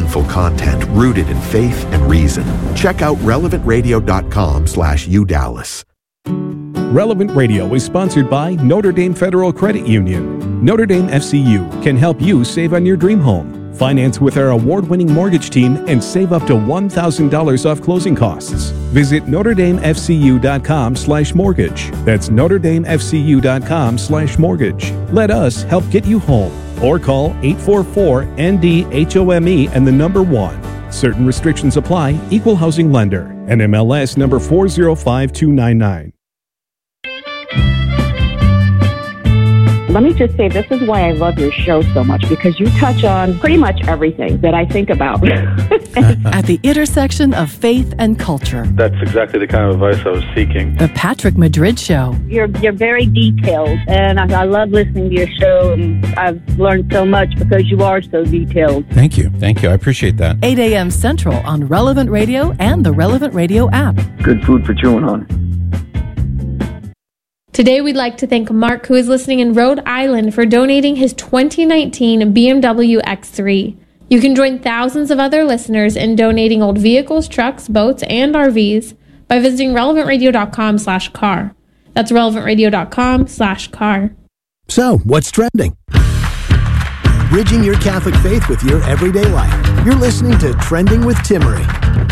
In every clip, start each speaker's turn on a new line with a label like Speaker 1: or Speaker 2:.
Speaker 1: meaningful content rooted in faith and reason. Check out relevantradio.com/UDallas.
Speaker 2: Relevant Radio is sponsored by Notre Dame Federal Credit Union. Notre Dame FCU can help you save on your dream home. Finance with our award-winning mortgage team and save up to $1,000 off closing costs. Visit NotreDameFCU.com/mortgage. That's NotreDameFCU.com/mortgage. Let us help get you home. Or call 844-ND-HOME and the number 1. Certain restrictions apply. Equal housing lender. NMLS number 405299.
Speaker 3: Let me just say, this is why I love your show so much, because you touch on pretty much everything that I think about.
Speaker 4: At the intersection of faith and culture.
Speaker 5: That's exactly the kind of advice I was seeking.
Speaker 4: The Patrick Madrid Show.
Speaker 3: You're very detailed, and I love listening to your show, and I've learned so much because you are so detailed.
Speaker 6: Thank you. Thank you. I appreciate that.
Speaker 4: 8 a.m. Central on Relevant Radio and the Relevant Radio app.
Speaker 5: Good food for chewing on.
Speaker 7: Today, we'd like to thank Mark, who is listening in Rhode Island, for donating his 2019 BMW X3. You can join thousands of other listeners in donating old vehicles, trucks, boats, and RVs by visiting relevantradio.com/car. That's relevantradio.com/car.
Speaker 8: So, what's trending? Bridging your Catholic faith with your everyday life. You're listening to Trending with Timmery.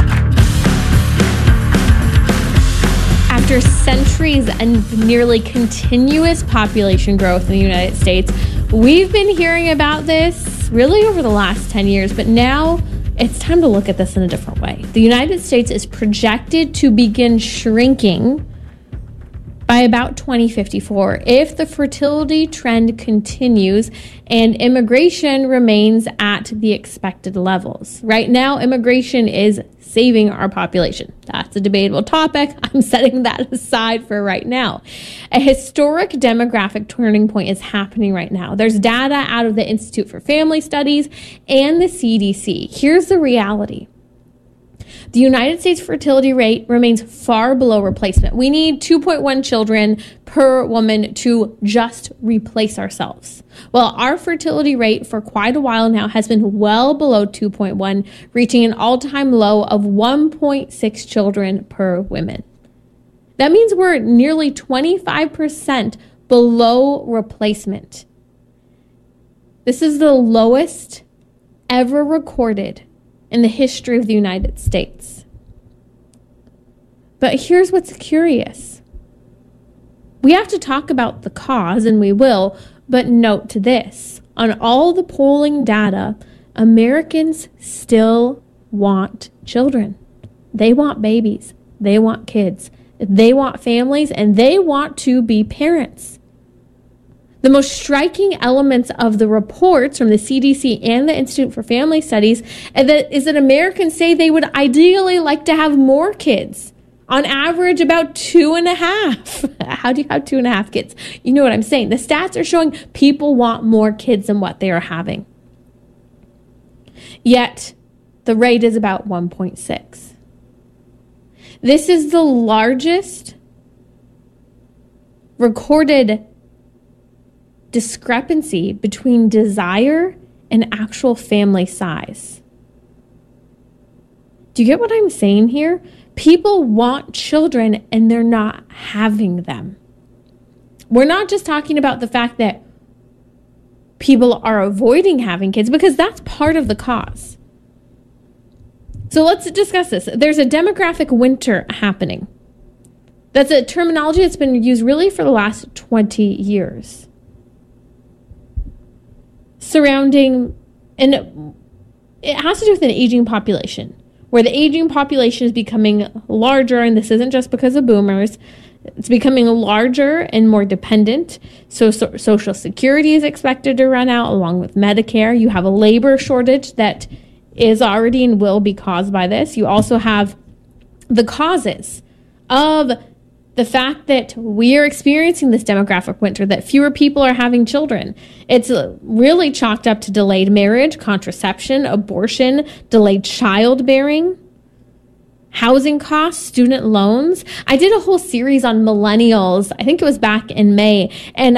Speaker 7: After centuries and nearly continuous population growth in the United States, we've been hearing about this really over the last 10 years, but now it's time to look at this in a different way. The United States is projected to begin shrinking by about 2054 if the fertility trend continues and immigration remains at the expected levels. Right now, immigration is saving our population. That's a debatable topic. I'm setting that aside for right now. A historic demographic turning point is happening right now. There's data out of the Institute for Family Studies and the CDC. Here's the reality. The United States fertility rate remains far below replacement. We need 2.1 children per woman to just replace ourselves. Well, our fertility rate for quite a while now has been well below 2.1, reaching an all-time low of 1.6 children per woman. That means we're nearly 25% below replacement. This is the lowest ever recorded in the history of the United States. But here's what's curious. We have to talk about the cause, and we will, but note this. On all the polling data, Americans still want children. They want babies. They want kids. They want families, and they want to be parents. The most striking elements of the reports from the CDC and the Institute for Family Studies is that Americans say they would ideally like to have more kids. On average, about 2.5. How do you have 2.5 kids? You know what I'm saying. The stats are showing people want more kids than what they are having. Yet, the rate is about 1.6. This is the largest recorded discrepancy between desire and actual family size. Do you get what I'm saying here? People want children and they're not having them. We're not just talking about the fact that people are avoiding having kids, because that's part of the cause. So let's discuss this. There's a demographic winter happening. That's a terminology that's been used really for the last 20 years. Surrounding, and it has to do with an aging population, where the aging population is becoming larger, and this isn't just because of boomers. It's becoming larger and more dependent. So Social Security is expected to run out along with Medicare. You have a labor shortage that is already and will be caused by this. You also have the causes of the fact that we are experiencing this demographic winter, that fewer people are having children. It's really chalked up to delayed marriage, contraception, abortion, delayed childbearing, housing costs, student loans. I did a whole series on millennials. I think it was back in May. And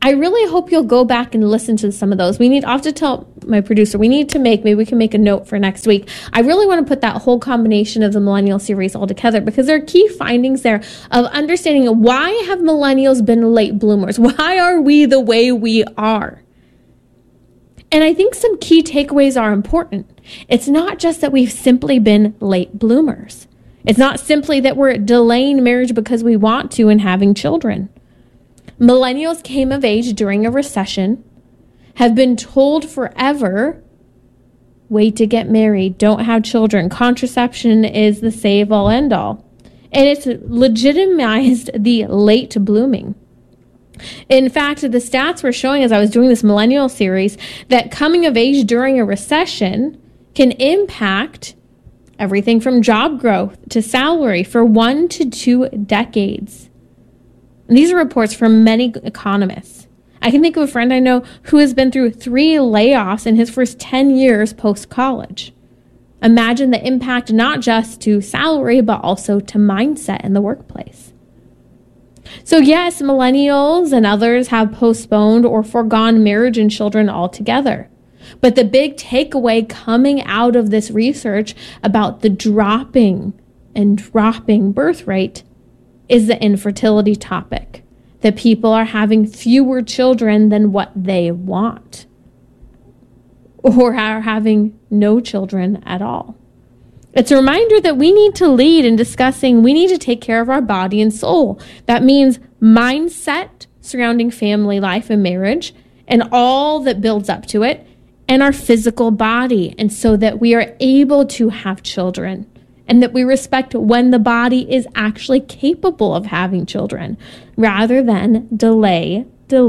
Speaker 7: I really hope you'll go back and listen to some of those. I'll have to tell my producer, maybe we can make a note for next week. I really want to put that whole combination of the millennial series all together because there are key findings there of understanding why have millennials been late bloomers? Why are we the way we are? And I think some key takeaways are important. It's not just that we've simply been late bloomers. It's not simply that we're delaying marriage because we want to and having children. Millennials came of age during a recession, have been told forever, wait to get married, don't have children. Contraception is the save-all, end-all. And it's legitimized the late blooming. In fact, the stats were showing as I was doing this millennial series that coming of age during a recession can impact everything from job growth to salary for 1 to 2 decades. And these are reports from many economists. I can think of a friend I know who has been through 3 layoffs in his first 10 years post-college. Imagine the impact not just to salary, but also to mindset in the workplace. So yes, millennials and others have postponed or foregone marriage and children altogether. But the big takeaway coming out of this research about the dropping birth rate is the infertility topic, that people are having fewer children than what they want, or are having no children at all. It's a reminder that we need to lead in discussing, we need to take care of our body and soul. That means mindset surrounding family life and marriage and all that builds up to it, and our physical body, and so that we are able to have children and that we respect when the body is actually capable of having children rather than delay.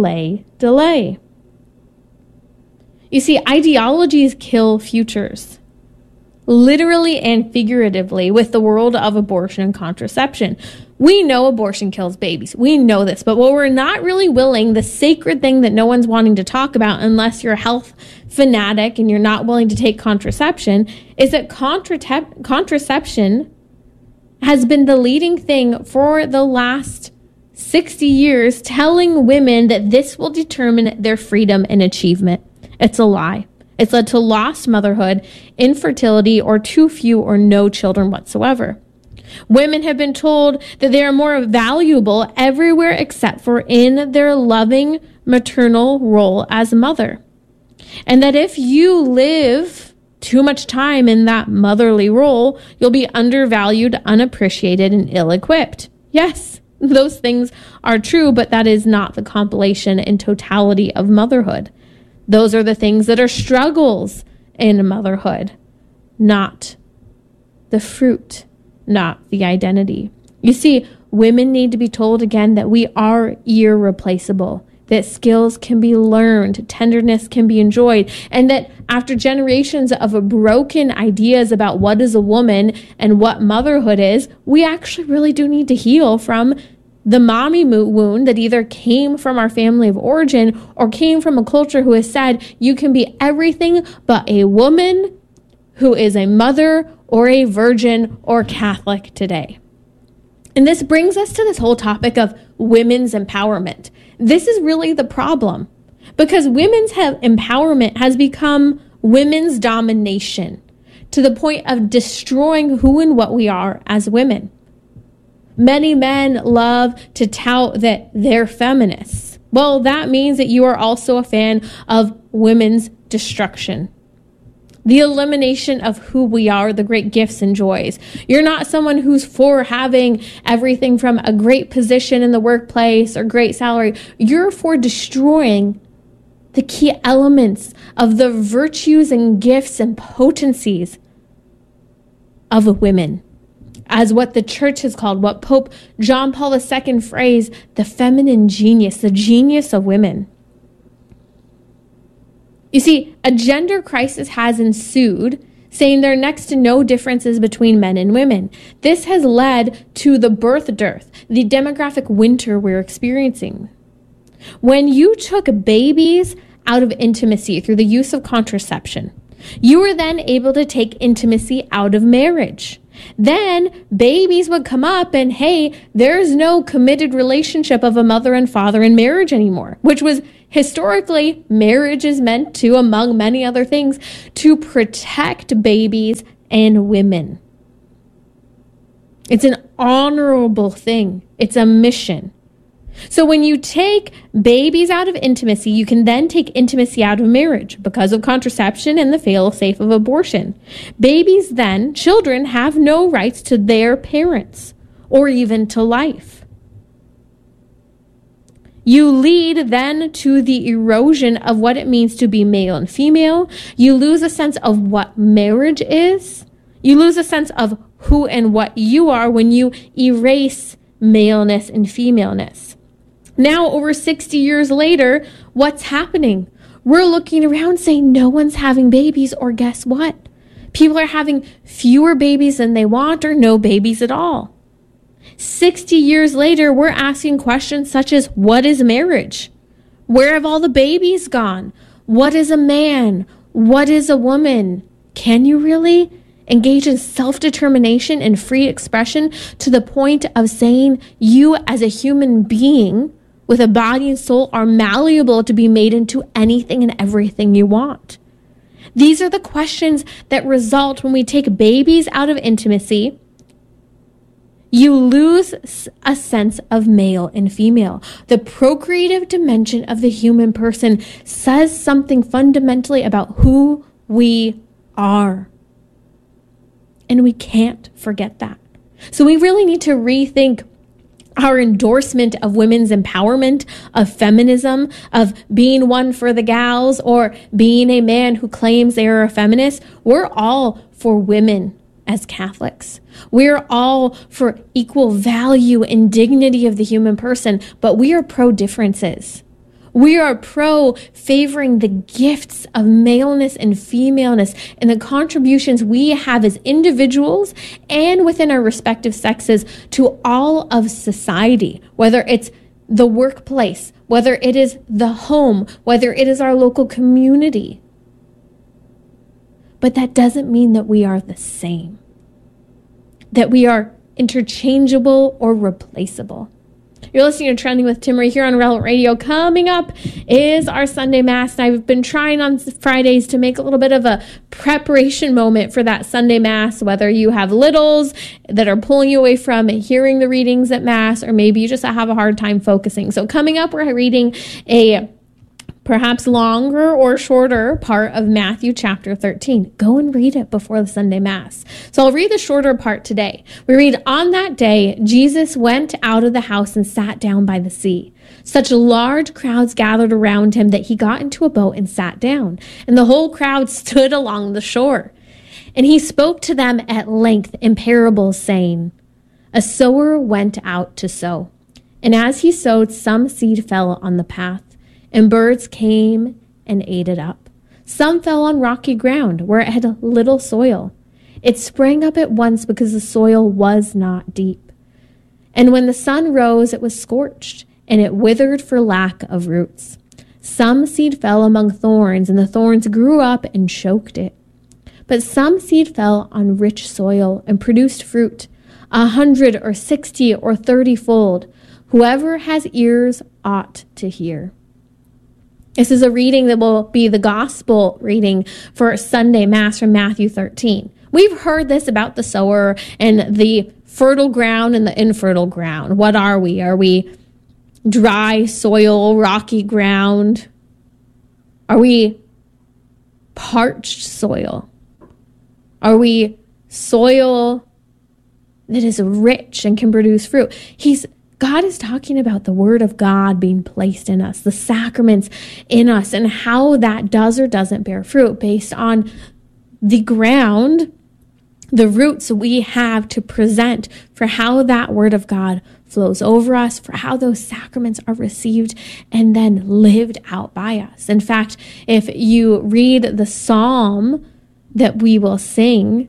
Speaker 7: You see, ideologies kill futures, literally and figuratively, with the world of abortion and contraception. We know abortion kills babies. We know this. But what we're not really willing, the sacred thing that no one's wanting to talk about unless you're a health fanatic and you're not willing to take contraception, is that contraception has been the leading thing for the last 60 years, telling women that this will determine their freedom and achievement. It's a lie. It's led to lost motherhood, infertility, or too few or no children whatsoever. Women have been told that they are more valuable everywhere except for in their loving maternal role as mother. And that if you live too much time in that motherly role, you'll be undervalued, unappreciated, and ill-equipped. Yes, those things are true, but that is not the compilation and totality of motherhood. Those are the things that are struggles in motherhood, not the fruit, not the identity. You see, women need to be told again that we are irreplaceable, that skills can be learned, tenderness can be enjoyed, and that after generations of broken ideas about what is a woman and what motherhood is, we actually really do need to heal from the mommy wound that either came from our family of origin or came from a culture who has said you can be everything but a woman who is a mother or a virgin or Catholic today. And this brings us to this whole topic of women's empowerment. This is really the problem because women's empowerment has become women's domination to the point of destroying who and what we are as women. Many men love to tout that they're feminists. Well, that means that you are also a fan of women's destruction. The elimination of who we are, the great gifts and joys. You're not someone who's for having everything from a great position in the workplace or great salary. You're for destroying the key elements of the virtues and gifts and potencies of women. As what the church has called, what Pope John Paul II phrased, the feminine genius, the genius of women. You see, a gender crisis has ensued, saying there are next to no differences between men and women. This has led to the birth dearth, the demographic winter we're experiencing. When you took babies out of intimacy through the use of contraception, you were then able to take intimacy out of marriage. Then babies would come up and, hey, there's no committed relationship of a mother and father in marriage anymore, which was historically, marriage is meant to, among many other things, to protect babies and women. It's an honorable thing. It's a mission. So when you take babies out of intimacy, you can then take intimacy out of marriage because of contraception and the fail-safe of abortion. Babies then, children, have no rights to their parents or even to life. You lead then to the erosion of what it means to be male and female. You lose a sense of what marriage is. You lose a sense of who and what you are when you erase maleness and femaleness. Now, over 60 years later, what's happening? We're looking around saying no one's having babies, or guess what? People are having fewer babies than they want or no babies at all. 60 years later, we're asking questions such as, what is marriage? Where have all the babies gone? What is a man? What is a woman? Can you really engage in self-determination and free expression to the point of saying you as a human being with a body and soul are malleable to be made into anything and everything you want? These are the questions that result when we take babies out of intimacy. You lose a sense of male and female. The procreative dimension of the human person says something fundamentally about who we are. And we can't forget that. So we really need to rethink our endorsement of women's empowerment, of feminism, of being one for the gals, or being a man who claims they are a feminist. We're all for women as Catholics. We're all for equal value and dignity of the human person, but we are pro-differences. We are pro-favoring the gifts of maleness and femaleness and the contributions we have as individuals and within our respective sexes to all of society, whether it's the workplace, whether it is the home, whether it is our local community. But that doesn't mean that we are the same, that we are interchangeable or replaceable. You're listening to Trending with Timmerie here on Relevant Radio. Coming up is our Sunday Mass, and I've been trying on Fridays to make a little bit of a preparation moment for that Sunday Mass, whether you have littles that are pulling you away from hearing the readings at Mass, or maybe you just have a hard time focusing. So coming up, we're reading a perhaps longer or shorter part of Matthew chapter 13. Go and read it before the Sunday Mass. So I'll read the shorter part today. We read, on that day, Jesus went out of the house and sat down by the sea. Such large crowds gathered around him that he got into a boat and sat down, and the whole crowd stood along the shore. And he spoke to them at length in parables, saying, a sower went out to sow. And as he sowed, some seed fell on the path, and birds came and ate it up. Some fell on rocky ground where it had little soil. It sprang up at once because the soil was not deep. And when the sun rose, it was scorched, and it withered for lack of roots. Some seed fell among thorns, and the thorns grew up and choked it. But some seed fell on rich soil and produced fruit, 100 or 60 or 30-fold. Whoever has ears ought to hear. This is a reading that will be the gospel reading for Sunday Mass from Matthew 13. We've heard this about the sower and the fertile ground and the infertile ground. What are we? Are we dry soil, rocky ground? Are we parched soil? Are we soil that is rich and can produce fruit? God is talking about the Word of God being placed in us, the sacraments in us, and how that does or doesn't bear fruit based on the ground, the roots we have to present for how that Word of God flows over us, for how those sacraments are received and then lived out by us. In fact, if you read the psalm that we will sing,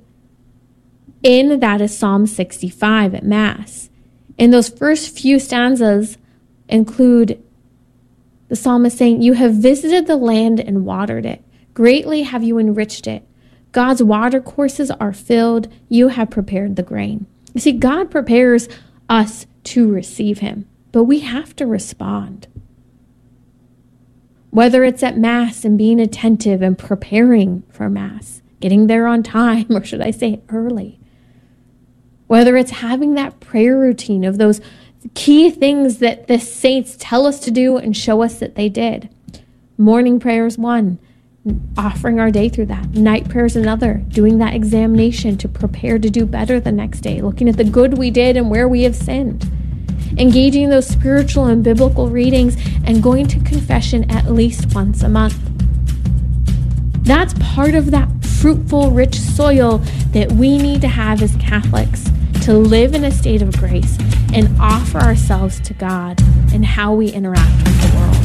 Speaker 7: in that is Psalm 65 at Mass. And those first few stanzas include the psalmist saying, you have visited the land and watered it. Greatly have you enriched it. God's water courses are filled. You have prepared the grain. You see, God prepares us to receive him, but we have to respond. Whether it's at Mass and being attentive and preparing for Mass, getting there on time, or should I say early. Whether it's having that prayer routine of those key things that the saints tell us to do and show us that they did. Morning prayer is one, offering our day through that. Night prayer is another, doing that examination to prepare to do better the next day, looking at the good we did and where we have sinned. Engaging in those spiritual and biblical readings and going to confession at least once a month. That's part of that fruitful, rich soil that we need to have as Catholics to live in a state of grace and offer ourselves to God in how we interact with the world.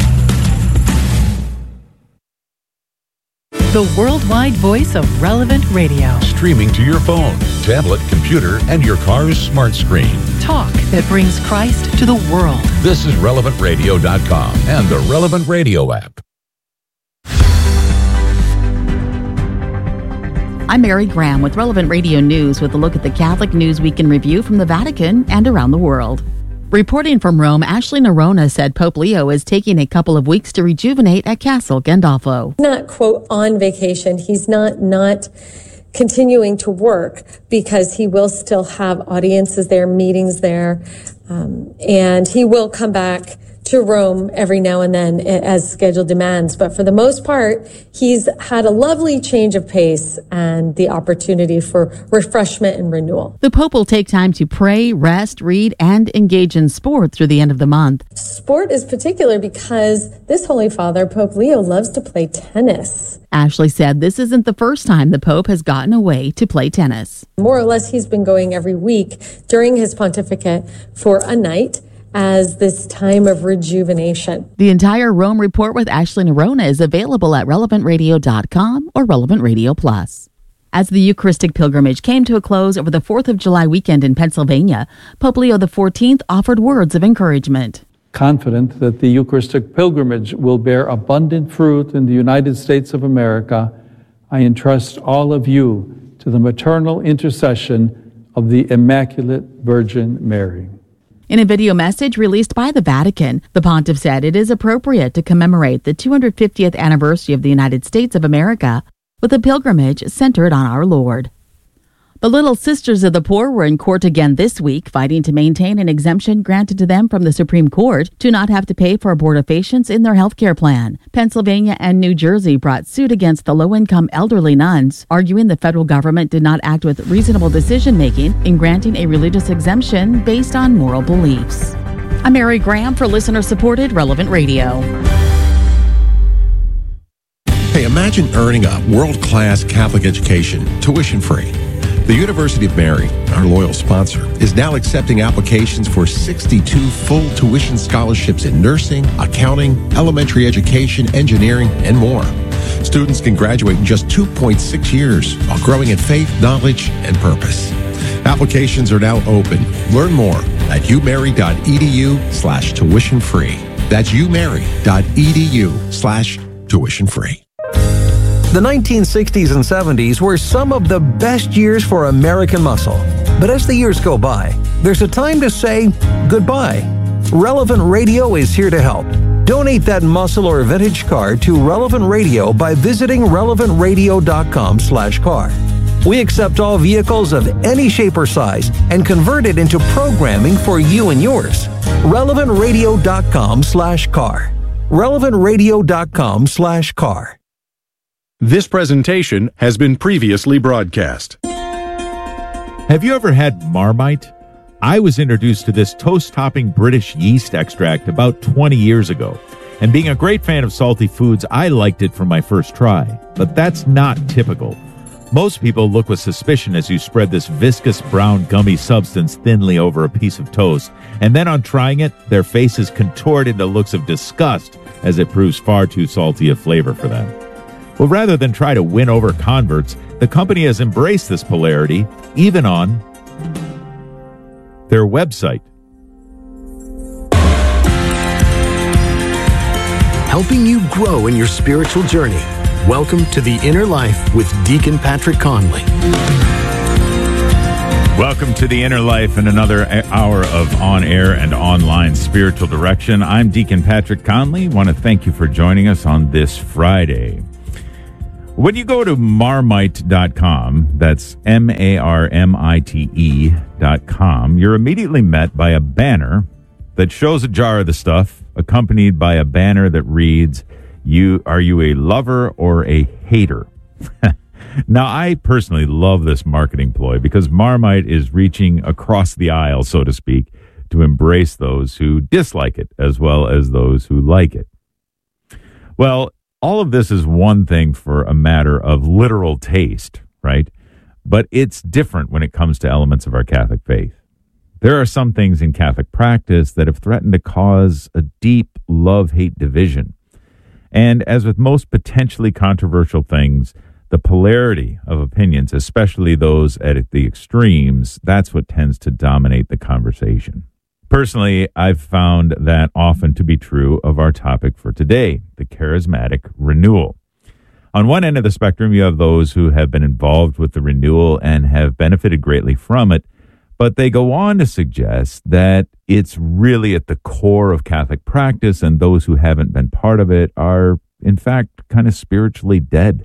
Speaker 4: The worldwide voice of Relevant Radio.
Speaker 9: Streaming to your phone, tablet, computer, and your car's smart screen.
Speaker 4: Talk that brings Christ to the world.
Speaker 9: This is RelevantRadio.com and the Relevant Radio app.
Speaker 10: I'm Mary Graham with Relevant Radio News with a look at the Catholic News Week in Review from the Vatican and around the world. Reporting from Rome, Ashley Nerona said Pope Leo is taking a couple of weeks to rejuvenate at Castle Gandolfo.
Speaker 11: Not, quote, on vacation. He's not continuing to work because he will still have audiences there, meetings there, and he will come back to Rome every now and then as schedule demands. But for the most part, he's had a lovely change of pace and the opportunity for refreshment and renewal.
Speaker 10: The Pope will take time to pray, rest, read, and engage in sport through the end of the month.
Speaker 11: Sport is particular because this Holy Father, Pope Leo, loves to play tennis.
Speaker 10: Ashley said this isn't the first time the Pope has gotten away to play tennis.
Speaker 11: More or less, he's been going every week during his pontificate for a night as this time of rejuvenation.
Speaker 10: The entire Rome report with Ashley Nerona is available at relevantradio.com or Relevant Radio Plus. As the Eucharistic pilgrimage came to a close over the 4th of July weekend in Pennsylvania, Pope Leo XIV offered words of encouragement.
Speaker 12: Confident that the Eucharistic pilgrimage will bear abundant fruit in the United States of America, I entrust all of you to the maternal intercession of the Immaculate Virgin Mary.
Speaker 10: In a video message released by the Vatican, the pontiff said it is appropriate to commemorate the 250th anniversary of the United States of America with a pilgrimage centered on our Lord. The Little Sisters of the Poor were in court again this week, fighting to maintain an exemption granted to them from the Supreme Court to not have to pay for abortifacients in their health care plan. Pennsylvania and New Jersey brought suit against the low-income elderly nuns, arguing the federal government did not act with reasonable decision-making in granting a religious exemption based on moral beliefs. I'm Mary Graham for listener-supported Relevant Radio.
Speaker 13: Hey, imagine earning a world-class Catholic education, tuition-free. The University of Mary, our loyal sponsor, is now accepting applications for 62 full tuition scholarships in nursing, accounting, elementary education, engineering, and more. Students can graduate in just 2.6 years while growing in faith, knowledge, and purpose. Applications are now open. Learn more at umary.edu/tuition-free. That's umary.edu/tuition-free.
Speaker 14: The 1960s and 70s were some of the best years for American muscle. But as the years go by, there's a time to say goodbye. Relevant Radio is here to help. Donate that muscle or vintage car to Relevant Radio by visiting relevantradio.com/car. We accept all vehicles of any shape or size and convert it into programming for you and yours. relevantradio.com/car. relevantradio.com/car.
Speaker 2: This presentation has been previously broadcast.
Speaker 15: Have you ever had Marmite? I was introduced to this toast-topping British yeast extract about 20 years ago. And being a great fan of salty foods, I liked it from my first try. But that's not typical. Most people look with suspicion as you spread this viscous brown gummy substance thinly over a piece of toast. And then on trying it, their faces contort into looks of disgust as it proves far too salty a flavor for them. Well, rather than try to win over converts, the company has embraced this polarity, even on their website.
Speaker 8: Helping you grow in your spiritual journey. Welcome to The Inner Life with Deacon Patrick Conley.
Speaker 15: Welcome to The Inner Life and another hour of on-air and online spiritual direction. I'm Deacon Patrick Conley. I want to thank you for joining us on this Friday. When you go to Marmite.com, that's MARMITE.com, you're immediately met by a banner that shows a jar of the stuff, accompanied by a banner that reads, Are you a lover or a hater? Now, I personally love this marketing ploy because Marmite is reaching across the aisle, so to speak, to embrace those who dislike it as well as those who like it. Well, all of this is one thing for a matter of literal taste, right? But it's different when it comes to elements of our Catholic faith. There are some things in Catholic practice that have threatened to cause a deep love-hate division. And as with most potentially controversial things, the polarity of opinions, especially those at the extremes, that's what tends to dominate the conversation. Personally, I've found that often to be true of our topic for today, the charismatic renewal. On one end of the spectrum, you have those who have been involved with the renewal and have benefited greatly from it, but they go on to suggest that it's really at the core of Catholic practice, and those who haven't been part of it are, in fact, kind of spiritually dead.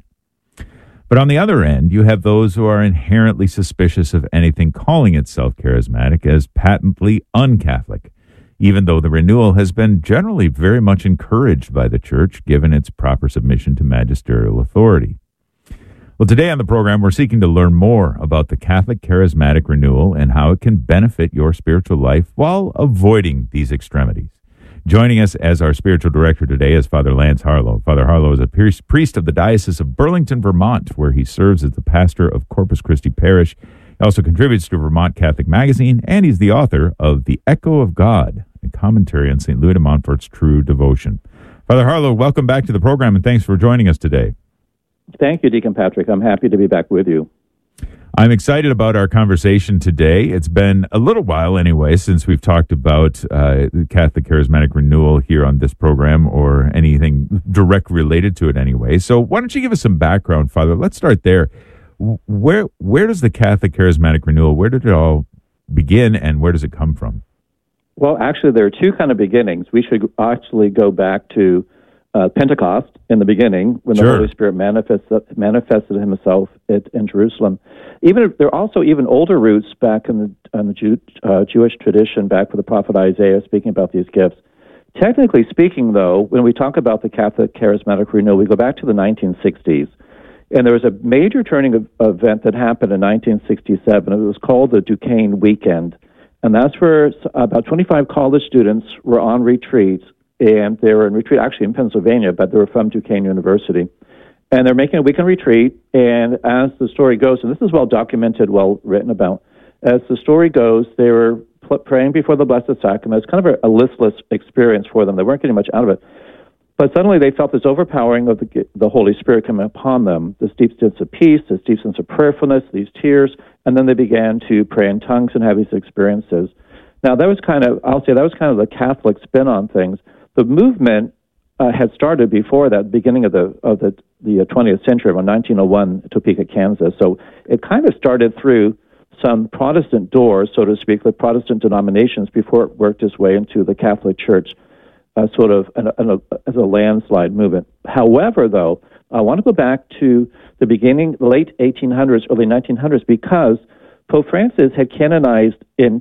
Speaker 15: But on the other end, you have those who are inherently suspicious of anything calling itself charismatic as patently un-Catholic, even though the renewal has been generally very much encouraged by the Church, given its proper submission to magisterial authority. Well, today on the program, we're seeking to learn more about the Catholic charismatic renewal and how it can benefit your spiritual life while avoiding these extremities. Joining us as our spiritual director today is Father Lance Harlow. Father Harlow is a priest of the Diocese of Burlington, Vermont, where he serves as the pastor of Corpus Christi Parish. He also contributes to Vermont Catholic Magazine, and he's the author of The Echo of God, a commentary on St. Louis de Montfort's true devotion. Father Harlow, welcome back to the program, and thanks for joining us today.
Speaker 16: Thank you, Deacon Patrick. I'm happy to be back with you.
Speaker 15: I'm excited about our conversation today. It's been a little while anyway since we've talked about the Catholic Charismatic Renewal here on this program or anything direct related to it anyway. So why don't you give us some background, Father? Let's start there. Where does the Catholic Charismatic Renewal, where did it all begin and where does it come from?
Speaker 16: Well, actually, there are two kind of beginnings. We should actually go back to Pentecost in the beginning, when the Holy Spirit manifested himself in Jerusalem. There are also even older roots back in the Jewish tradition, back with the prophet Isaiah speaking about these gifts. Technically speaking, though, when we talk about the Catholic Charismatic Renewal, we go back to the 1960s. And there was a major turning event that happened in 1967. It was called the Duquesne Weekend. And that's where about 25 college students were on retreat. And they were in retreat actually in Pennsylvania, but they were from Duquesne University. And they're making a weekend retreat, and as the story goes, and this is well documented, well written about, as the story goes, they were praying before the Blessed Sacrament. It's kind of a listless experience for them. They weren't getting much out of it. But suddenly they felt this overpowering of the Holy Spirit coming upon them, this deep sense of peace, this deep sense of prayerfulness, these tears, and then they began to pray in tongues and have these experiences. Now, that was kind of the Catholic spin on things. The movement had started before that, beginning of the 20th century, around 1901, Topeka, Kansas. So it kind of started through some Protestant doors, so to speak, the Protestant denominations, before it worked its way into the Catholic Church, sort of as a landslide movement. However, though, I want to go back to the beginning, late 1800s, early 1900s, because Pope Francis had canonized in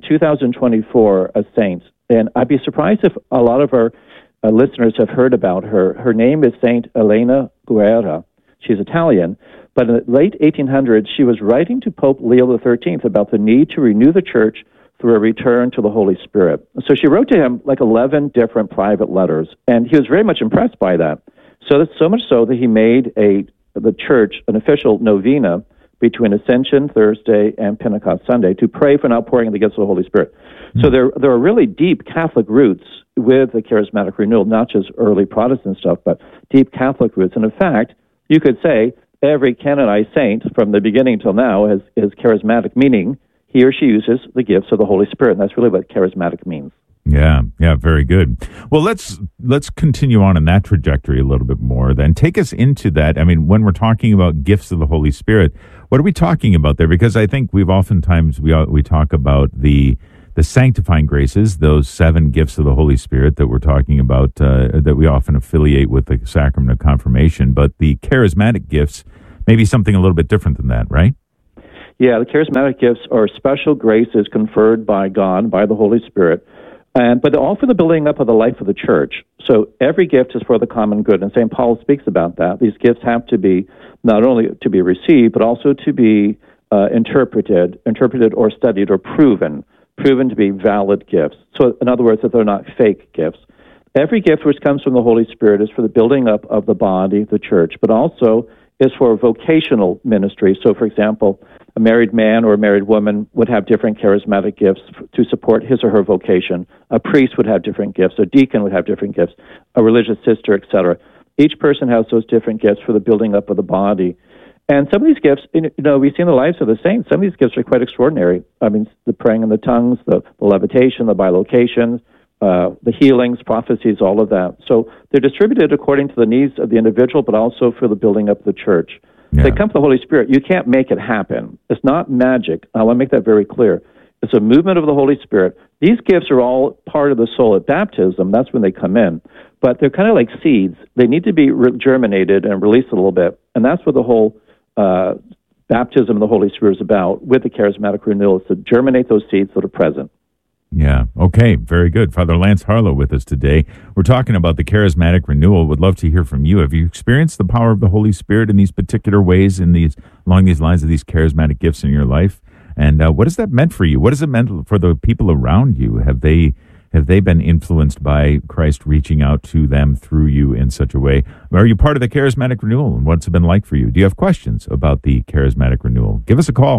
Speaker 16: 2024 a saint. And I'd be surprised if a lot of our listeners have heard about her. Her name is Saint Elena Guerra. She's Italian. But in the late 1800s, she was writing to Pope Leo XIII about the need to renew the Church through a return to the Holy Spirit. So she wrote to him like 11 different private letters, and he was very much impressed by that. So much so that he made the Church an official novena between Ascension Thursday and Pentecost Sunday to pray for an outpouring of the gifts of the Holy Spirit. So there are really deep Catholic roots with the Charismatic Renewal, not just early Protestant stuff, but deep Catholic roots. And in fact, you could say every canonized saint from the beginning till now is charismatic, meaning he or she uses the gifts of the Holy Spirit. And that's really what charismatic means.
Speaker 15: Yeah, very good. Well, let's continue on in that trajectory a little bit more then. Take us into that. I mean, when we're talking about gifts of the Holy Spirit, what are we talking about there? Because I think we've oftentimes, we talk about the sanctifying graces, those 7 gifts of the Holy Spirit that we're talking about, that we often affiliate with the sacrament of confirmation. But the charismatic gifts may be something a little bit different than that, right?
Speaker 16: Yeah, the charismatic gifts are special graces conferred by God, by the Holy Spirit, but they're all for the building up of the life of the church. So every gift is for the common good, and St. Paul speaks about that. These gifts have to be not only to be received, but also to be interpreted or studied or proven to be valid gifts. So in other words, that they're not fake gifts. Every gift which comes from the Holy Spirit is for the building up of the body, the church, but also is for vocational ministry. So, for example, a married man or a married woman would have different charismatic gifts to support his or her vocation. A priest would have different gifts. A deacon would have different gifts. A religious sister, etc. Each person has those different gifts for the building up of the body. And some of these gifts, we see in the lives of the saints, some of these gifts are quite extraordinary. I mean, the praying in the tongues, the levitation, the bilocation, the healings, prophecies, all of that. So they're distributed according to the needs of the individual, but also for the building up of the church. Yeah. They come from the Holy Spirit. You can't make it happen. It's not magic. I want to make that very clear. It's a movement of the Holy Spirit. These gifts are all part of the soul at baptism. That's when they come in. But they're kind of like seeds. They need to be germinated and released a little bit. And that's what the whole baptism of the Holy Spirit is about with the charismatic renewal, is to germinate those seeds that are present.
Speaker 15: Yeah. Okay. Very good. Father Lance Harlow with us today. We're talking about the charismatic renewal. Would love to hear from you. Have you experienced the power of the Holy Spirit in these particular ways, along these lines of these charismatic gifts in your life? And what has that meant for you? What has it meant for the people around you? Have they been influenced by Christ reaching out to them through you in such a way? Are you part of the charismatic renewal, and what's it been like for you? Do you have questions about the charismatic renewal? Give us a call.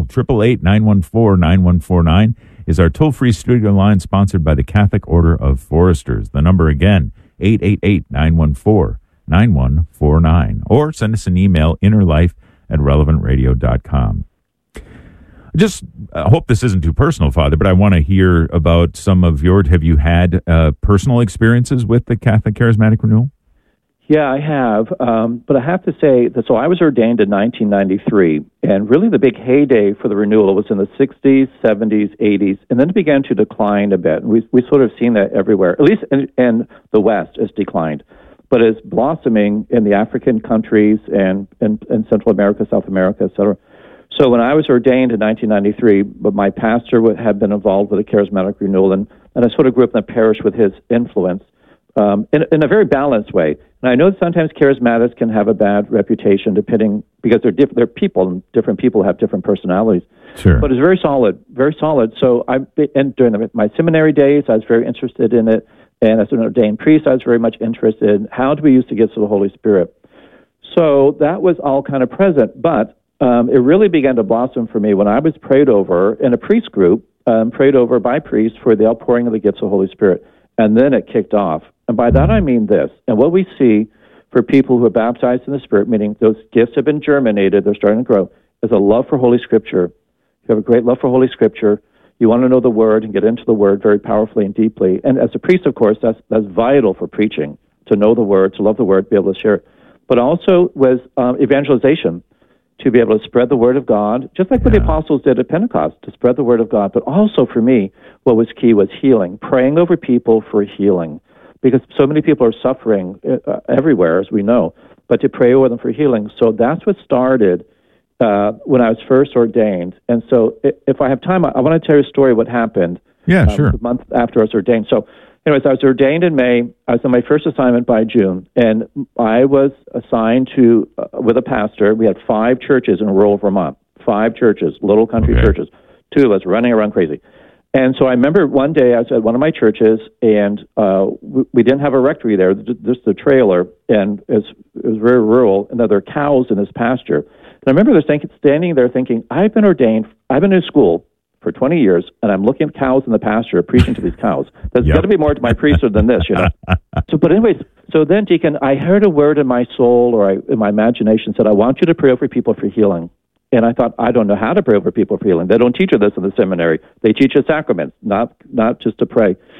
Speaker 15: 888-914-9149 is our toll-free studio line, sponsored by the Catholic Order of Foresters. The number again, 888-914-9149. Or send us an email, innerlife@relevantradio.com. Just hope this isn't too personal, Father, but I want to hear about some of have you had personal experiences with the Catholic Charismatic Renewal?
Speaker 16: Yeah, I have. But I have to say that, so I was ordained in 1993, and really the big heyday for the renewal was in the 60s, 70s, 80s, and then it began to decline a bit. We sort of seen that everywhere, at least in the West, it's declined. But it's blossoming in the African countries and in Central America, South America, et cetera. So when I was ordained in 1993, but my pastor had been involved with the charismatic renewal, and I sort of grew up in the parish with his influence in a very balanced way. And I know that sometimes charismatics can have a bad reputation, because they're people, and different people have different personalities.
Speaker 15: Sure.
Speaker 16: But it's very solid, very solid. So during my seminary days, I was very interested in it, and as an ordained priest, I was very much interested in how do we use the gifts of the Holy Spirit. So that was all kind of present, but it really began to blossom for me when I was prayed over in a priest group, prayed over by priests for the outpouring of the gifts of the Holy Spirit. And then it kicked off. And by that I mean this. And what we see for people who are baptized in the Spirit, meaning those gifts have been germinated, they're starting to grow, is a love for Holy Scripture. You have a great love for Holy Scripture. You want to know the Word and get into the Word very powerfully and deeply. And as a priest, of course, that's vital for preaching, to know the Word, to love the Word, be able to share it. But also with evangelization, to be able to spread the Word of God, just like what the apostles did at Pentecost, to spread the Word of God. But also for me, what was key was healing, praying over people for healing, because so many people are suffering everywhere, as we know, but to pray over them for healing. So that's what started when I was first ordained. And so if I have time, I want to tell you a story of what happened
Speaker 15: sure.
Speaker 16: the month after I was ordained. So anyways, I was ordained in May. I was on my first assignment by June, and I was assigned to, with a pastor, we had 5 churches in rural Vermont, 5 churches, little country churches, 2 of us running around crazy. And so I remember one day I was at one of my churches, and we didn't have a rectory there, just a trailer, and it was very rural, and there were cows in this pasture. And I remember standing there thinking, I've been ordained, I've been in school for 20 years, and I'm looking at cows in the pasture, preaching to these cows. There's got to be more to my priesthood than this, But anyways, so then, Deacon, I heard a word in my soul, or in my imagination, said, I want you to pray over people for healing. And I thought, I don't know how to pray over people for healing. They don't teach you this in the seminary. They teach you sacraments, not just to pray.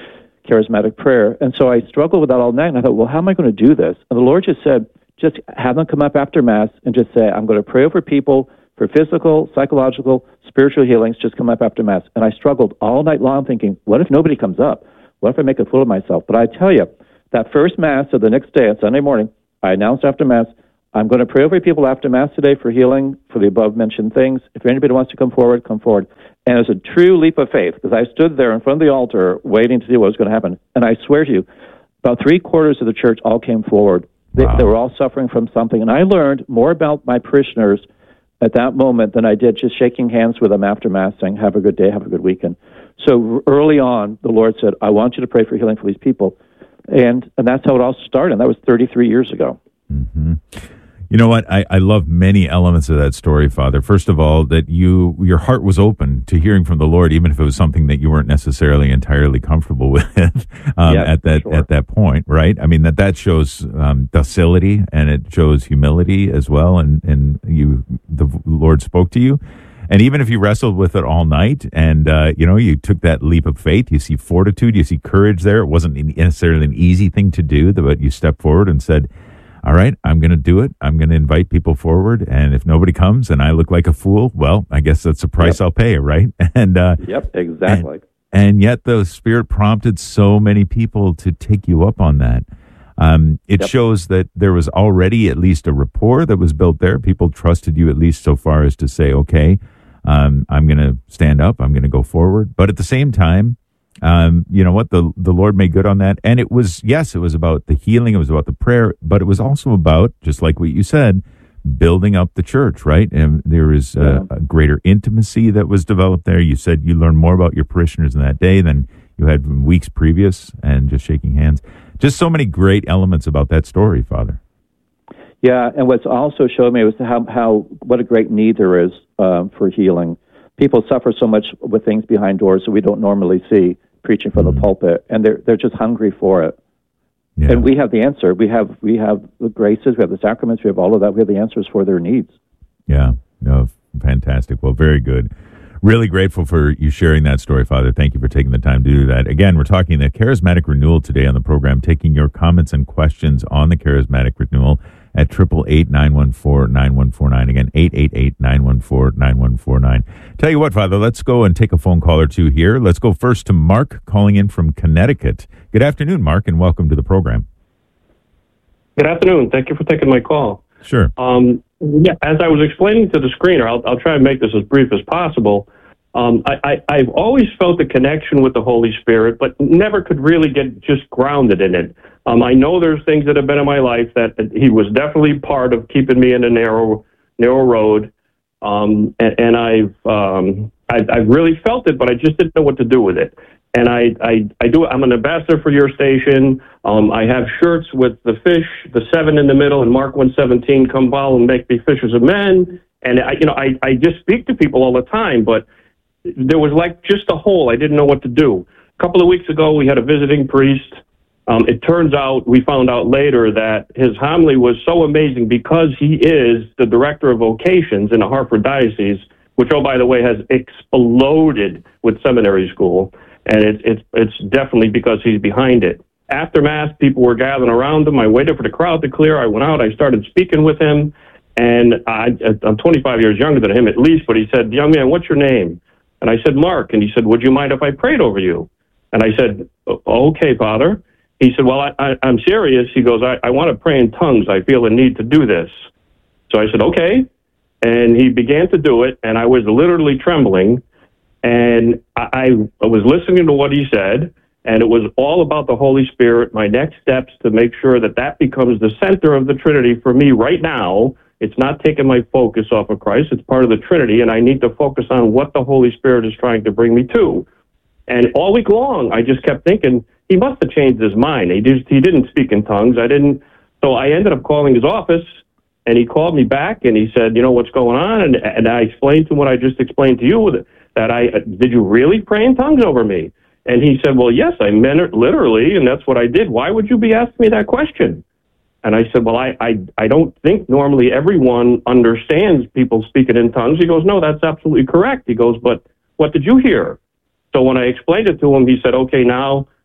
Speaker 16: charismatic prayer. And so I struggled with that all night, and I thought, well, how am I going to do this? And the Lord just said, just have them come up after Mass and just say, I'm going to pray over people for physical, psychological, spiritual healings. Just come up after Mass. And I struggled all night long thinking, what if nobody comes up? What if I make a fool of myself? But I tell you, that first Mass of the next day on Sunday morning, I announced after Mass, I'm going to pray over people after Mass today for healing, for the above-mentioned things. If anybody wants to come forward, come forward. And it was a true leap of faith, because I stood there in front of the altar waiting to see what was going to happen. And I swear to you, about 3/4 of the church all came forward. They were all suffering from something. And I learned more about my parishioners at that moment than I did just shaking hands with them after Mass, saying, have a good day, have a good weekend. So early on, the Lord said, I want you to pray for healing for these people. And that's how it all started. And that was 33 years ago.
Speaker 15: Mm-hmm. You know what? I love many elements of that story, Father. First of all, that your heart was open to hearing from the Lord, even if it was something that you weren't necessarily entirily comfortable with at that point, right? I mean, that shows docility, and it shows humility as well. And the Lord spoke to you. And even if you wrestled with it all night and, you took that leap of faith, you see fortitude, you see courage there. It wasn't necessarily an easy thing to do, but you stepped forward and said, all right, I'm going to do it. I'm going to invite people forward. And if nobody comes and I look like a fool, well, I guess that's the price I'll pay, right? And
Speaker 16: Yep, exactly.
Speaker 15: And yet the Spirit prompted so many people to take you up on that. It shows that there was already at least a rapport that was built there. People trusted you at least so far as to say, okay, I'm going to stand up. I'm going to go forward. But at the same time, you know what? The Lord made good on that. And it was about the healing. It was about the prayer, but it was also about, just like what you said, building up the church, right? And there is a greater intimacy that was developed there. You said you learned more about your parishioners in that day than you had from weeks previous, and just shaking hands. Just so many great elements about that story, Father.
Speaker 16: Yeah, and what's also showed me was what a great need there is for healing. People suffer so much with things behind doors that we don't normally see preaching from the pulpit, and they're just hungry for it. Yeah. And we have the answer. We have the graces, we have the sacraments, we have all of that. We have the answers for their needs.
Speaker 15: Yeah, no, fantastic. Well, very good. Really grateful for you sharing that story, Father. Thank you for taking the time to do that. Again, we're talking the Charismatic Renewal today on the program, taking your comments and questions on the Charismatic Renewal at 888-914-9149. Again, 888-914-9149. Tell you what, Father, let's go and take a phone call or two here. Let's go first to Mark, calling in from Connecticut. Good afternoon, Mark, and welcome to the program.
Speaker 17: Good afternoon. Thank you for taking my call.
Speaker 15: Sure.
Speaker 17: As I was explaining to the screener, I'll try and make this as brief as possible. I've always felt a connection with the Holy Spirit, but never could really get just grounded in it. I know there's things that have been in my life that he was definitely part of keeping me in a narrow road. And I've really felt it, but I just didn't know what to do with it. And I do. I'm an ambassador for your station. I have shirts with the fish, the 7 in the middle, and Mark 1:17. Come follow and make me fishers of men. And I just speak to people all the time, but there was like just a hole. I didn't know what to do. A couple of weeks ago, we had a visiting priest. It turns out, we found out later that his homily was so amazing because he is the director of vocations in the Hartford Diocese, which, oh, by the way, has exploded with seminary school. And it's definitely because he's behind it. After Mass, people were gathering around him. I waited for the crowd to clear. I went out. I started speaking with him. And I'm 25 years younger than him at least, but he said, young man, what's your name? And I said, Mark. And he said, would you mind if I prayed over you? And I said, okay, Father. He said, well, I'm serious. He goes, I want to pray in tongues. I feel a need to do this. So I said, okay. And he began to do it, and I was literally trembling. And I was listening to what he said, and it was all about the Holy Spirit, my next steps to make sure that becomes the center of the Trinity for me right now. It's not taking my focus off of Christ. It's part of the Trinity, and I need to focus on what the Holy Spirit is trying to bring me to. And all week long, I just kept thinking, he must have changed his mind. He didn't speak in tongues. So I ended up calling his office, and he called me back, and he said, what's going on? And I explained to him what I just explained to you, did you really pray in tongues over me? And he said, well, yes, I meant it literally, and that's what I did. Why would you be asking me that question? And I said, well, I don't think normally everyone understands people speaking in tongues. He goes, no, that's absolutely correct. He goes, but what did you hear? So when I explained it to him, he said, okay, now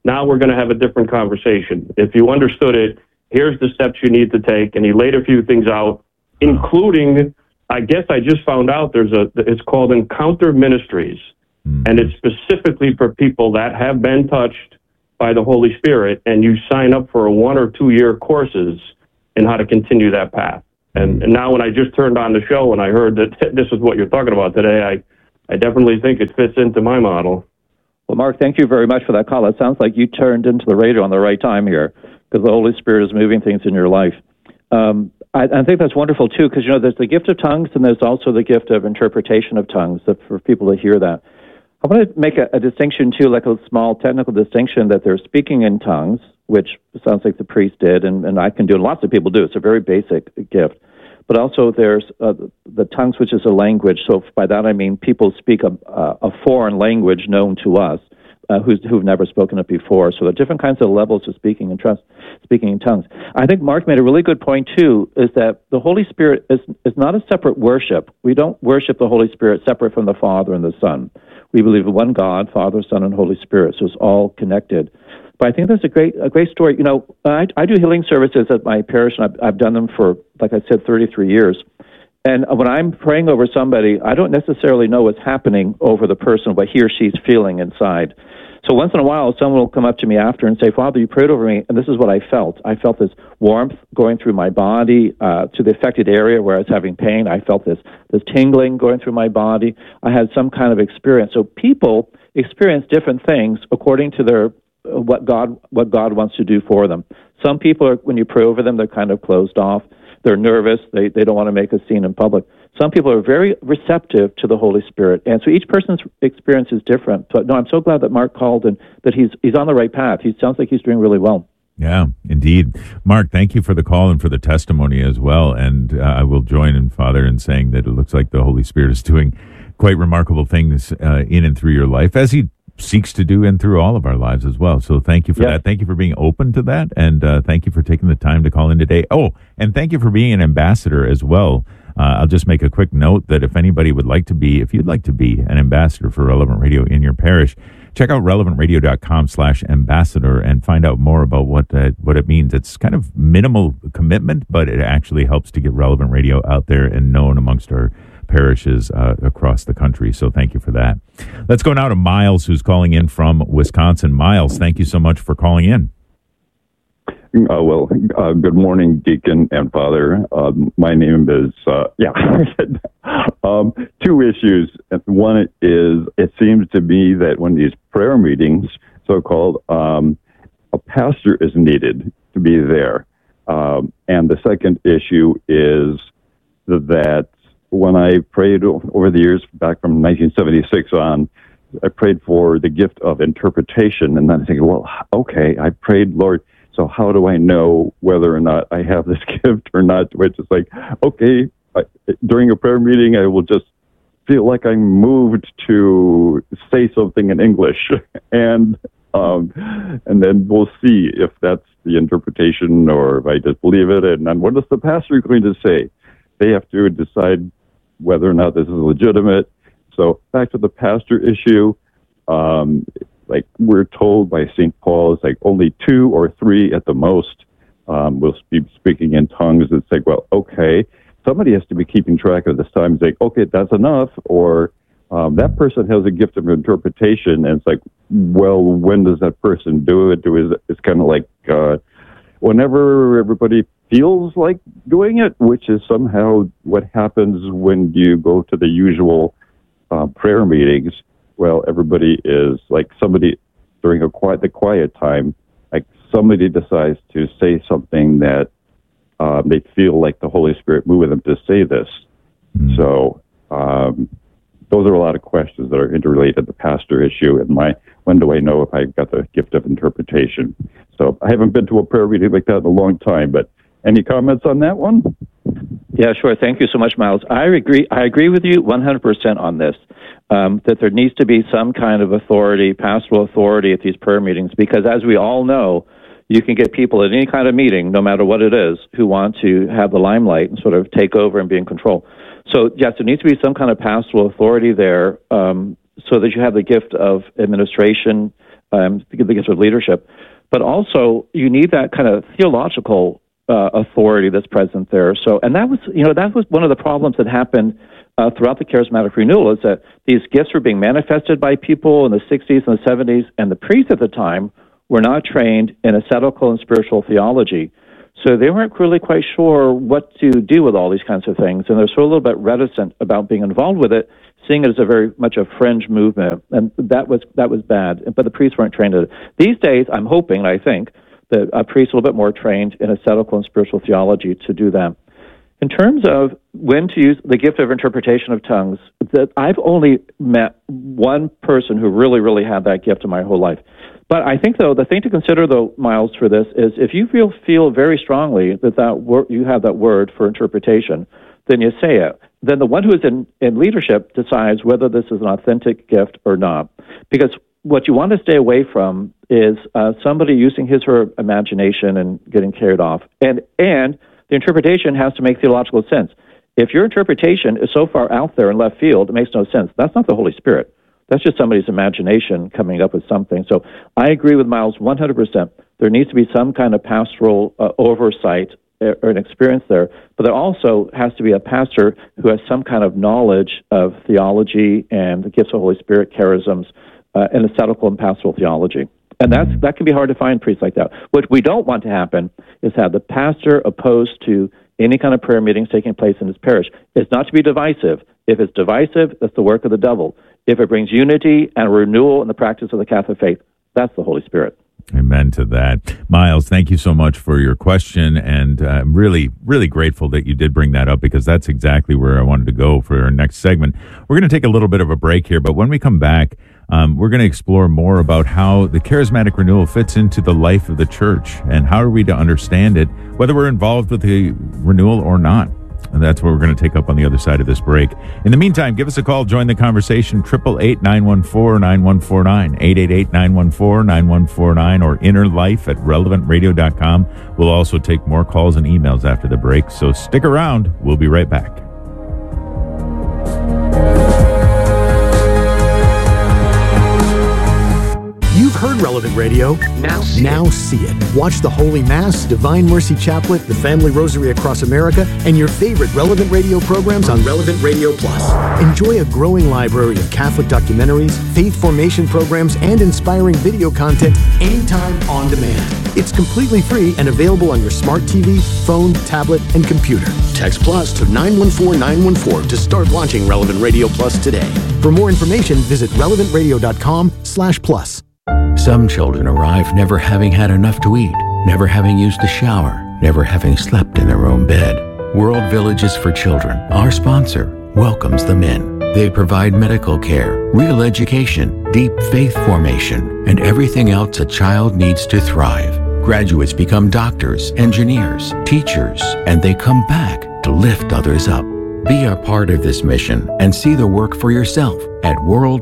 Speaker 17: now we're going to have a different conversation. If you understood it, here's the steps you need to take. And he laid a few things out, including, I guess I just found out it's called Encounter Ministries. And it's specifically for people that have been touched by the Holy Spirit, and you sign up for a 1 or 2 year courses in how to continue that path. And now when I just turned on the show and I heard that this is what you're talking about today, I definitely think it fits into my model.
Speaker 16: Well, Mark, thank you very much for that call. It sounds like you turned into the radio on the right time here, because the Holy Spirit is moving things in your life. I think that's wonderful, too, because, there's the gift of tongues, and there's also the gift of interpretation of tongues, for people to hear that. I want to make a distinction, too, like a small technical distinction, that they're speaking in tongues, which sounds like the priest did, and I can do, and lots of people do. It's a very basic gift. But also there's the tongues, which is a language. So by that I mean people speak a foreign language known to us, who've never spoken it before. So there are different kinds of levels of speaking in tongues. I think Mark made a really good point, too, is that the Holy Spirit is not a separate worship. We don't worship the Holy Spirit separate from the Father and the Son. We believe in one God, Father, Son, and Holy Spirit, so it's all connected. But I think that's a great story. I do healing services at my parish, and I've done them for, like I said, 33 years. And when I'm praying over somebody, I don't necessarily know what's happening over the person, what he or she's feeling inside. So once in a while, someone will come up to me after and say, Father, you prayed over me, and this is what I felt. I felt this warmth going through my body to the affected area where I was having pain. I felt this tingling going through my body. I had some kind of experience. So people experience different things according to their what God wants to do for them. Some people are, when you pray over them, they're kind of closed off. They're nervous. They don't want to make a scene in public. Some people are very receptive to the Holy Spirit, and so each person's experience is different. But no, I'm so glad that Mark called and that he's on the right path. He sounds like he's doing really well.
Speaker 15: Yeah, indeed. Mark, thank you for the call and for the testimony as well. And I will join in, Father, in saying that it looks like the Holy Spirit is doing quite remarkable things in and through your life, as he seeks to do and through all of our lives as well. So thank you for that. Thank you for being open to that. And thank you for taking the time to call in today. Oh, and thank you for being an ambassador as well. I'll just make a quick note that if anybody would like to be, if you'd like to be an ambassador for Relevant Radio in your parish, check out relevantradio.com/ambassador and find out more about what it means. It's kind of minimal commitment, but it actually helps to get Relevant Radio out there and known amongst our parishes across the country. So thank you for that. Let's go now to Miles, who's calling in from Wisconsin. Miles, thank you so much for calling in.
Speaker 18: Good morning, Deacon and Father. My name is, two issues. One is, it seems to me that when these prayer meetings, so-called, a pastor is needed to be there. And the second issue is that when I prayed over the years, back from 1976 on, I prayed for the gift of interpretation. And then I think, well, okay, I prayed, Lord, so how do I know whether or not I have this gift or not? Which is like, okay, during a prayer meeting, I will just feel like I'm moved to say something in English. And then we'll see if that's the interpretation or if I just believe it. And then what is the pastor going to say? They have to decide whether or not this is legitimate. So back to the pastor issue, like we're told by St. Paul, it's like only 2 or 3 at the most will be speaking in tongues. It's like, well, okay, somebody has to be keeping track of this time. It's like, okay, that's enough. Or that person has a gift of interpretation. And it's like, well, when does that person do it? It's kind of like whenever everybody feels like doing it, which is somehow what happens when you go to the usual prayer meetings. Well, everybody is like somebody during the quiet time, like somebody decides to say something that they feel like the Holy Spirit moving them to say this. Mm-hmm. So those are a lot of questions that are interrelated to the pastor issue and when do I know if I've got the gift of interpretation? So I haven't been to a prayer meeting like that in a long time, but any comments on that one?
Speaker 16: Yeah, sure. Thank you so much, Miles. I agree with you 100% on this, that there needs to be some kind of authority, pastoral authority at these prayer meetings, because as we all know, you can get people at any kind of meeting, no matter what it is, who want to have the limelight and sort of take over and be in control. So, yes, there needs to be some kind of pastoral authority there so that you have the gift of administration the gift of leadership, but also you need that kind of theological authority that's present there. So, and that was one of the problems that happened throughout the charismatic renewal, is that these gifts were being manifested by people in the 60s and the 70s, and the priests at the time were not trained in ascetical and spiritual theology. So they weren't really quite sure what to do with all these kinds of things, and they're sort of a little bit reticent about being involved with it, seeing it as a very much a fringe movement, and that was bad. But the priests weren't trained in it. These days, I'm hoping, I think, that priests are a little bit more trained in ascetical and spiritual theology to do that. In terms of when to use the gift of interpretation of tongues, that I've only met one person who really, really had that gift in my whole life. But I think, though, the thing to consider, though, Miles, for this is if you feel very strongly that you have that word for interpretation, then you say it. Then the one who is in leadership decides whether this is an authentic gift or not. Because what you want to stay away from is somebody using his or her imagination and getting carried off. And the interpretation has to make theological sense. If your interpretation is so far out there in left field, it makes no sense. That's not the Holy Spirit. That's just somebody's imagination coming up with something. So I agree with Miles 100%. There needs to be some kind of pastoral oversight or an experience there, but there also has to be a pastor who has some kind of knowledge of theology and the gifts of the Holy Spirit, charisms, and ascetical and pastoral theology. And that can be hard to find priests like that. What we don't want to happen is have the pastor opposed to any kind of prayer meetings taking place in his parish. It's not to be divisive. If it's divisive, that's the work of the devil. If it brings unity and renewal in the practice of the Catholic faith, that's the Holy Spirit.
Speaker 15: Amen to that. Miles, thank you so much for your question, and I'm really, really grateful that you did bring that up, because that's exactly where I wanted to go for our next segment. We're going to take a little bit of a break here, but when we come back, we're going to explore more about how the charismatic renewal fits into the life of the church, and how are we to understand it, whether we're involved with the renewal or not. And that's what we're going to take up on the other side of this break. In the meantime, give us a call. Join the conversation. 888-914-9149. 888-914-9149 or innerlife@relevantradio.com. We'll also take more calls and emails after the break. So stick around. We'll be right back.
Speaker 8: You've heard Relevant Radio. Now see it. Watch the Holy Mass, Divine Mercy Chaplet, the Family Rosary Across America, and your favorite Relevant Radio programs on Relevant Radio Plus. Enjoy a growing library of Catholic documentaries, faith formation programs, and inspiring video content anytime on demand. It's completely free and available on your smart TV, phone, tablet, and computer. Text Plus to 914-914 to start launching Relevant Radio Plus today. For more information, visit relevantradio.com/plus.
Speaker 19: Some children arrive never having had enough to eat, never having used a shower, never having slept in their own bed. World Villages for Children, our sponsor, welcomes them in. They provide medical care, real education, deep faith formation, and everything else a child needs to thrive. Graduates become doctors, engineers, teachers, and they come back to lift others up. Be a part of this mission and see the work for yourself at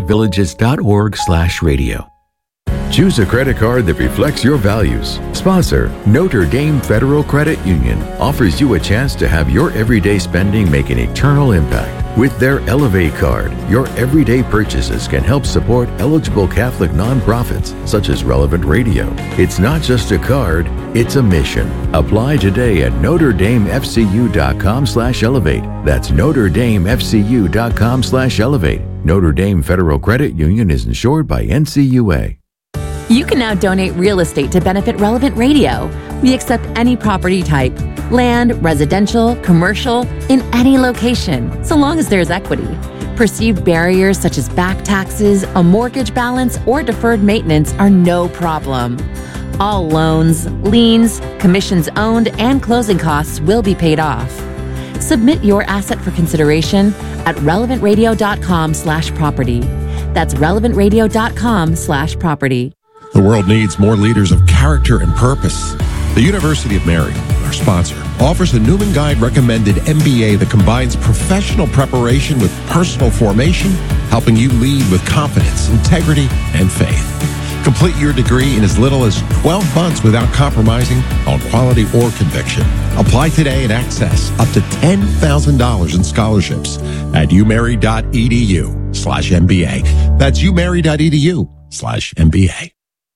Speaker 19: worldvillages.org/radio.
Speaker 20: Choose a credit card that reflects your values. Sponsor, Notre Dame Federal Credit Union, offers you a chance to have your everyday spending make an eternal impact. With their Elevate card, your everyday purchases can help support eligible Catholic nonprofits such as Relevant Radio. It's not just a card, it's a mission. Apply today at NotreDameFCU.com/elevate. That's NotreDameFCU.com/elevate. Notre Dame Federal Credit Union is insured by NCUA.
Speaker 10: You can now donate real estate to benefit Relevant Radio. We accept any property type, land, residential, commercial, in any location, so long as there's equity. Perceived barriers such as back taxes, a mortgage balance, or deferred maintenance are no problem. All loans, liens, commissions owned, and closing costs will be paid off. Submit your asset for consideration at relevantradio.com/property. That's relevantradio.com/property.
Speaker 13: The world needs more leaders of character and purpose. The University of Mary, our sponsor, offers the Newman Guide recommended MBA that combines professional preparation with personal formation, helping you lead with confidence, integrity, and faith. Complete your degree in as little as 12 months without compromising on quality or conviction. Apply today and access up to $10,000 in scholarships at umary.edu/MBA. That's umary.edu/MBA.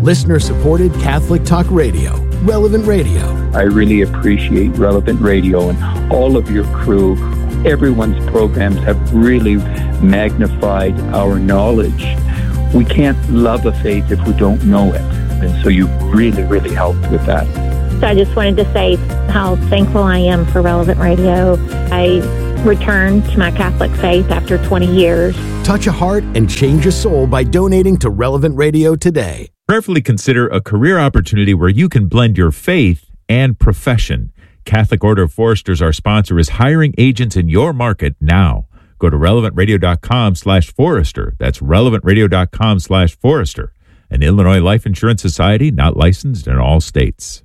Speaker 8: listener-supported Catholic talk radio, Relevant Radio.
Speaker 21: I really appreciate Relevant Radio and all of your crew. Everyone's programs have really magnified our knowledge. We can't love a faith if we don't know it. And so you really, really helped with that.
Speaker 22: So I just wanted to say how thankful I am for Relevant Radio. I returned to my Catholic faith after 20 years.
Speaker 8: Touch a heart and change a soul by donating to Relevant Radio today.
Speaker 15: Prayerfully consider a career opportunity where you can blend your faith and profession. Catholic Order of Foresters, our sponsor, is hiring agents in your market now. Go to relevantradio.com/forester. That's relevantradio.com/forester. An Illinois Life Insurance Society, not licensed in all states.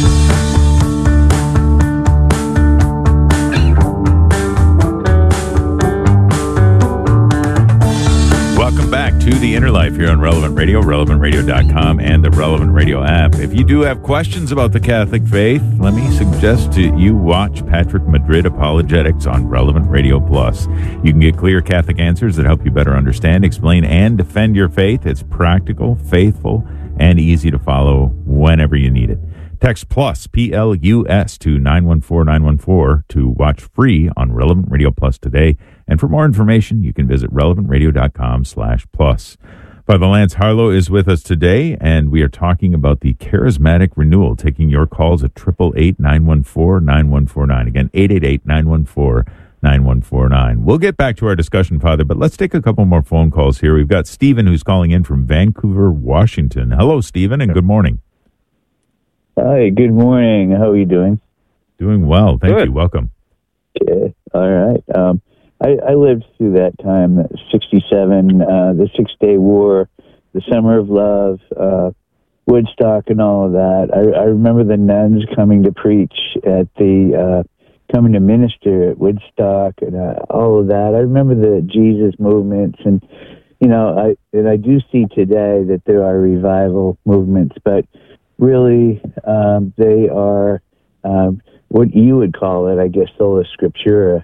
Speaker 15: Welcome back to The Inner Life here on Relevant Radio, relevantradio.com, and the Relevant Radio app. If you do have questions about the Catholic faith, let me suggest to you watch Patrick Madrid Apologetics on Relevant Radio Plus. You can get clear Catholic answers that help you better understand, explain, and defend your faith. It's practical, faithful, and easy to follow whenever you need it. Text PLUS, P-L-U-S, to 914-914 to watch free on Relevant Radio Plus today. And for more information, you can visit relevantradio.com/plus. Father Lance Harlow is with us today, and we are talking about the Charismatic Renewal, taking your calls at 888-914-9149. Again, 888-914-9149. We'll get back to our discussion, Father, but let's take a couple more phone calls here. We've got Stephen who's calling in from Vancouver, Washington. Hello, Stephen, and good morning.
Speaker 23: Hi, good morning. How are you doing?
Speaker 15: Doing well. Thank you. Welcome.
Speaker 23: Okay. All right. I lived through that time, 67, the 6-Day War, the Summer of Love, Woodstock, and all of that. I remember the nuns coming to preach at coming to minister at Woodstock and all of that. I remember the Jesus movements, and I do see today that there are revival movements, but really they are what you would call it, I guess, sola scriptura.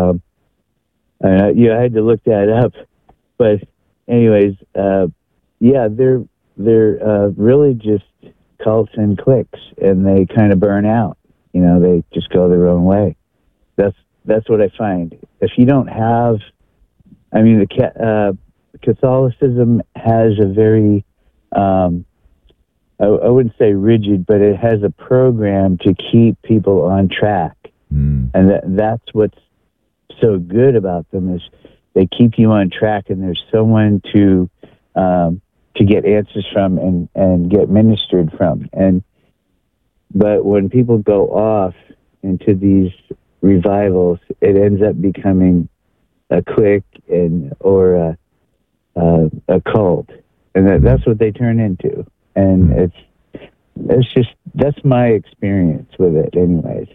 Speaker 23: I had to look that up, but anyways, they're really just cults and cliques, and they kind of burn out. They just go their own way. That's what I find. If you don't have, Catholicism has a very, I wouldn't say rigid, but it has a program to keep people on track, and that's what's so good about them, is they keep you on track, and there's someone to get answers from and get ministered from. But when people go off into these revivals, it ends up becoming a clique or a cult, and that's what they turn into. And that's my experience with it, anyways.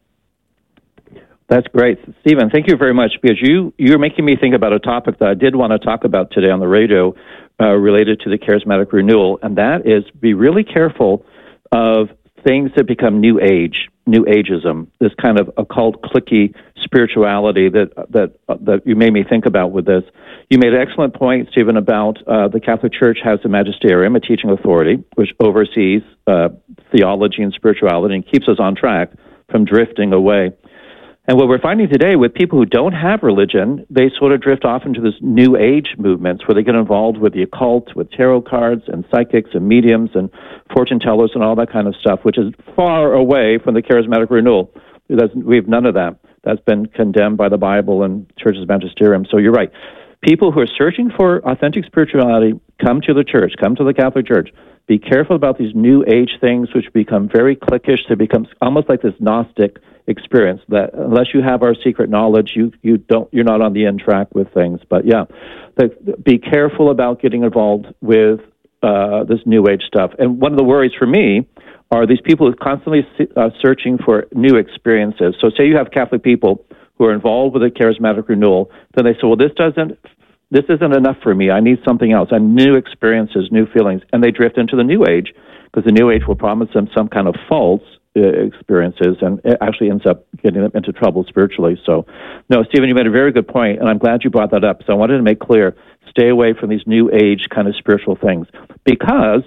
Speaker 16: That's great. Stephen, thank you very much, because you're making me think about a topic that I did want to talk about today on the radio related to the charismatic renewal, and that is be really careful of things that become new ageism, this kind of occult, cliquey spirituality that you made me think about with this. You made an excellent point, Stephen, about the Catholic Church has a magisterium, a teaching authority, which oversees theology and spirituality and keeps us on track from drifting away. And what we're finding today with people who don't have religion, they sort of drift off into this new age movements where they get involved with the occult, with tarot cards and psychics and mediums and fortune tellers and all that kind of stuff, which is far away from the charismatic renewal. We have none of that. That's been condemned by the Bible and Church's magisterium. So you're right. People who are searching for authentic spirituality, come to the church, come to the Catholic Church. Be careful about these new age things, which become very cliquish. They become almost like this Gnostic experience that unless you have our secret knowledge, you're not on the end track with things. But yeah, be careful about getting involved with this new age stuff. And one of the worries for me are these people who are constantly searching for new experiences. So say you have Catholic people who are involved with a charismatic renewal, then they say, well, this isn't enough for me. I need something else. I need new experiences, new feelings. And they drift into the New Age, because the New Age will promise them some kind of false experiences, and it actually ends up getting them into trouble spiritually. So, no, Stephen, you made a very good point, and I'm glad you brought that up. So I wanted to make clear, stay away from these New Age kind of spiritual things, because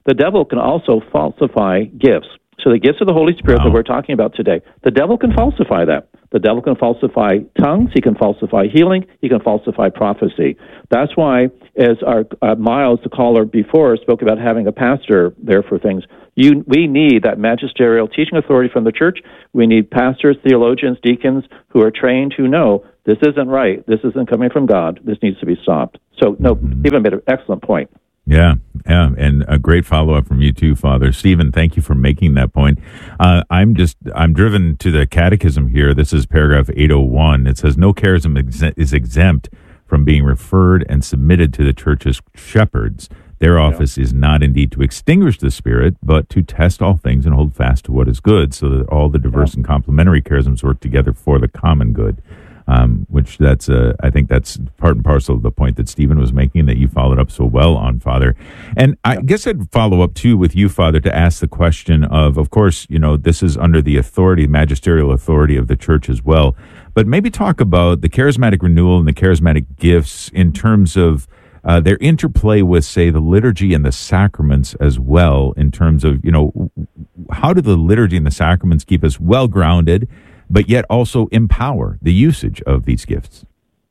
Speaker 16: the devil can also falsify gifts. So the gifts of the Holy Spirit that we're talking about today, the devil can falsify that. The devil can falsify tongues. He can falsify healing. He can falsify prophecy. That's why, as our Miles, the caller before, spoke about having a pastor there for things, we need that magisterial teaching authority from the church. We need pastors, theologians, deacons who are trained, who know this isn't right. This isn't coming from God. This needs to be stopped. So, no, Stephen made an excellent point.
Speaker 15: Yeah, and a great follow-up from you too, Father. Stephen, thank you for making that point. I'm driven to the catechism here. This is paragraph 801. It says, no charism is exempt from being referred and submitted to the church's shepherds. Their office is not indeed to extinguish the Spirit, but to test all things and hold fast to what is good, so that all the diverse and complementary charisms work together for the common good. Which I think that's part and parcel of the point that Stephen was making, that you followed up so well on, Father. And I guess I'd follow up too with you, Father, to ask the question of course, this is under the authority, magisterial authority of the church as well, but maybe talk about the charismatic renewal and the charismatic gifts in terms of their interplay with, say, the liturgy and the sacraments as well, in terms of, how do the liturgy and the sacraments keep us well grounded, but yet also empower the usage of these gifts?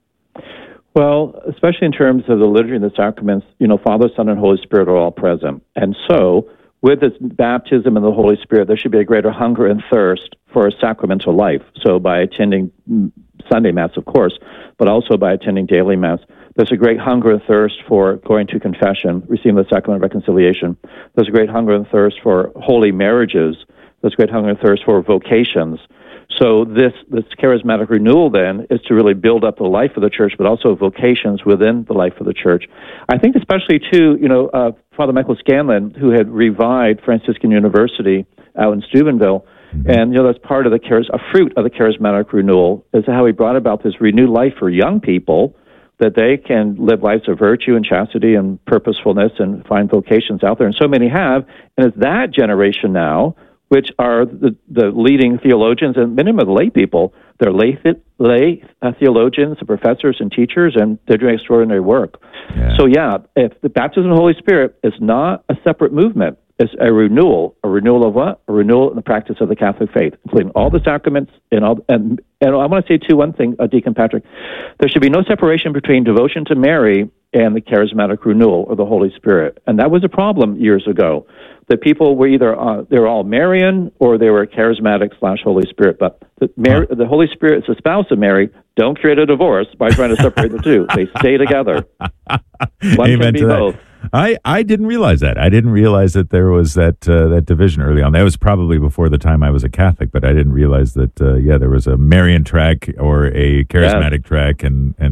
Speaker 16: Well, especially in terms of the liturgy and the sacraments, Father, Son, and Holy Spirit are all present. And so, with this baptism in the Holy Spirit, there should be a greater hunger and thirst for a sacramental life. So by attending Sunday Mass, of course, but also by attending daily Mass, there's a great hunger and thirst for going to confession, receiving the sacrament of reconciliation. There's a great hunger and thirst for holy marriages. There's great hunger and thirst for vocations. So this charismatic renewal then is to really build up the life of the church, but also vocations within the life of the church. I think especially too, Father Michael Scanlon, who had revived Franciscan University out in Steubenville, and that's part of a fruit of the charismatic renewal is how he brought about this renewed life for young people, that they can live lives of virtue and chastity and purposefulness and find vocations out there. And so many have, and it's that generation now, which are the leading theologians and many of them are the lay people. They're lay theologians and professors and teachers, and they're doing extraordinary work. Yeah. So, if the baptism of the Holy Spirit is not a separate movement, it's a renewal. A renewal of what? A renewal in the practice of the Catholic faith, including all the sacraments and I want to say, too, one thing, Deacon Patrick. There should be no separation between devotion to Mary and the charismatic renewal of the Holy Spirit. And that was a problem years ago. That people were either they were all Marian or they were charismatic / Holy Spirit. But the Holy Spirit is the spouse of Mary. Don't create a divorce by trying to separate the two. They stay together. One
Speaker 15: Amen
Speaker 16: can be
Speaker 15: to
Speaker 16: both.
Speaker 15: That. I didn't realize that. I didn't realize that there was that division early on. That was probably before the time I was a Catholic, but I didn't realize that there was a Marian track or a charismatic track,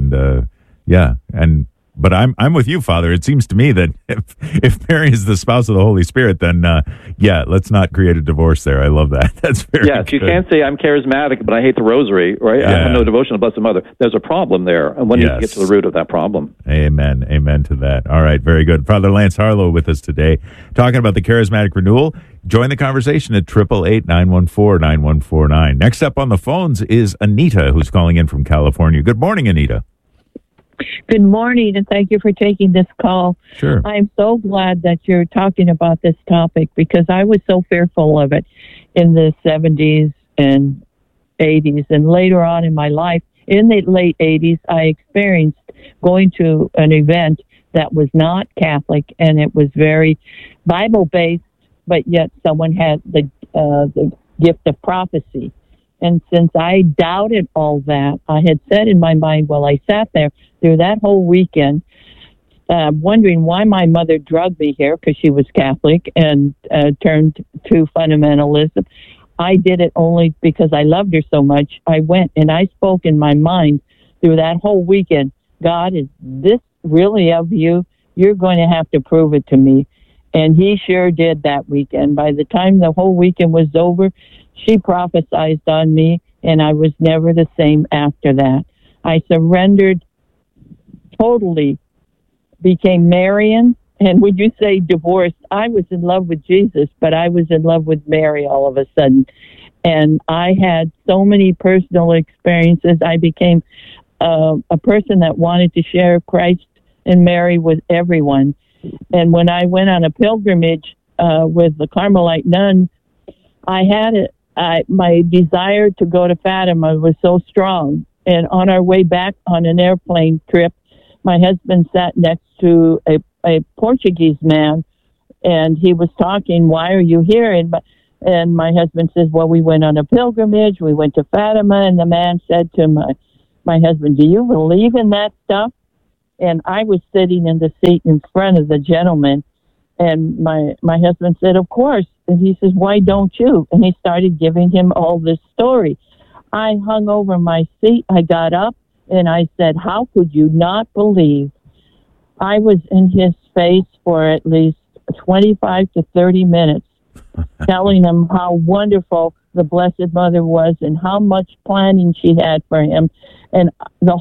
Speaker 15: But I'm with you, Father. It seems to me that if Mary is the spouse of the Holy Spirit, then let's not create a divorce there. I love that. That's very good.
Speaker 16: You can't say I'm charismatic, but I hate the Rosary, right? I have no devotion to Blessed Mother. There's a problem there, and one needs to get to the root of that problem.
Speaker 15: Amen. Amen to that. All right, very good. Father Lance Harlow with us today, talking about the charismatic renewal. Join the conversation at 888-914-9149. Next up on the phones is Anita, who's calling in from California. Good morning, Anita.
Speaker 1: Good morning, and thank you for taking this call.
Speaker 15: Sure.
Speaker 1: I'm so glad that you're talking about this topic because I was so fearful of it in the 70s and 80s. And later on in my life, in the late 80s, I experienced going to an event that was not Catholic, and it was very Bible-based, but yet someone had the gift of prophecy. And since I doubted all that, I had said in my mind, I sat there through that whole weekend, wondering why my mother drugged me here, because she was Catholic and turned to fundamentalism. I did it only because I loved her so much. I went and I spoke in my mind through that whole weekend, God, is this really of you? You're going to have to prove it to me. And he sure did that weekend. By the time the whole weekend was over, she prophesied on me, and I was never the same after that. I surrendered totally, became Marian, and would you say divorced? I was in love with Jesus, but I was in love with Mary all of a sudden. And I had so many personal experiences. I became a person that wanted to share Christ and Mary with everyone. And when I went on a pilgrimage with the Carmelite nuns, I had my desire to go to Fatima was so strong. And on our way back on an airplane trip, my husband sat next to a Portuguese man, and he was talking, "Why are you here?" And my husband says, "Well, we went on a pilgrimage. We went to Fatima." And the man said to my husband, "Do you believe in that stuff?" And I was sitting in the seat in front of the gentleman. And my husband said, "Of course." And he says, "Why don't you?" And he started giving him all this story. I hung over my seat. I got up and I said, "How could you not believe?" I was in his face for at least 25 to 30 minutes, telling him how wonderful the Blessed Mother was and how much planning she had for him. And the